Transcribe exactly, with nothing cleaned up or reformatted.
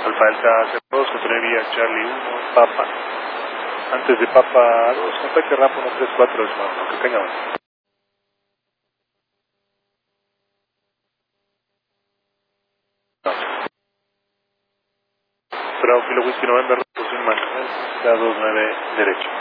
Alfa Delta cero dos, control vía Charlie uno, Papa. Antes de Papa dos, contacte rampa uno tres cuatro, es más, que tenga más. Bravo, Kilo Whisky November, posición más, dos nueve derecho.